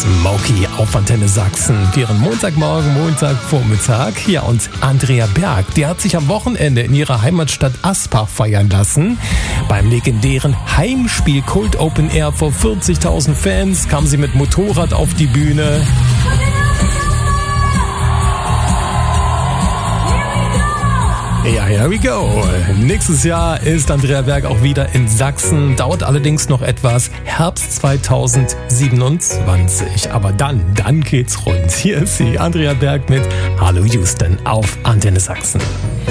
Smokey auf Antenne Sachsen. Ihren Montagmorgen, Montagvormittag. Ja, und Andrea Berg, die hat sich am Wochenende in ihrer Heimatstadt Aspach feiern lassen. Beim legendären Heimspiel Kult Open Air vor 40.000 Fans kam sie mit Motorrad auf die Bühne. Ja, here we go. Nächstes Jahr ist Andrea Berg auch wieder in Sachsen. Dauert allerdings noch etwas. Herbst 2027. Aber dann geht's rund. Hier ist sie, Andrea Berg mit Hallo Houston auf Antenne Sachsen.